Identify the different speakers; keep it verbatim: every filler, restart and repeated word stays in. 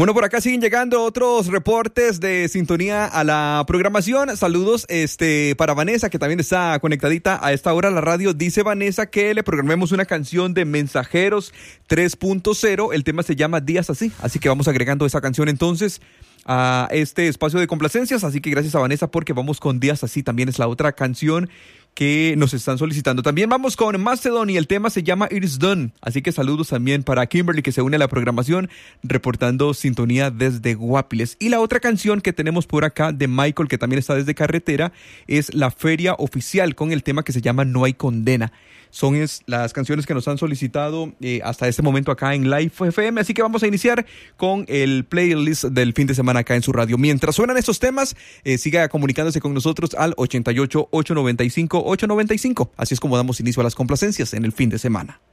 Speaker 1: Bueno, por acá siguen llegando otros reportes de sintonía a la programación. Saludos este, para Vanessa, que también está conectadita a esta hora a la radio. Dice Vanessa que le programemos una canción de Mensajeros tres punto cero. El tema se llama Días Así. Así que vamos agregando esa canción entonces a este espacio de complacencias. Así que gracias a Vanessa porque vamos con Días Así. También es la otra canción que nos están solicitando. También vamos con Mastodon y el tema se llama It Is Done. Así que saludos también para Kimberly, que se une a la programación reportando sintonía desde Guapiles. Y la otra canción que tenemos por acá de Michael, que también está desde Carretera, es La Feria Oficial con el tema que se llama No Hay Condena. Son es, las canciones que nos han solicitado eh, hasta este momento acá en Live F M. Así que vamos a iniciar con el playlist del fin de semana acá en su radio. Mientras suenan estos temas, eh, siga comunicándose con nosotros al ochenta y ocho, ochocientos noventa y cinco, ochocientos noventa y cinco. Así es como damos inicio a las complacencias en el fin de semana.